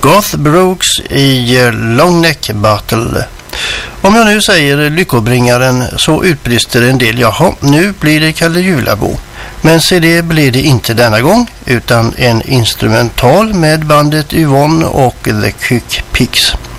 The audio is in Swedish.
Garth Brooks i Long Neck Battle. Om jag nu säger lyckobringaren så utbrister en del, jaha, nu blir det Kalle Julabo. Men se, det blir det inte denna gång, utan en instrumental med bandet Yvonne och The Quick Picks.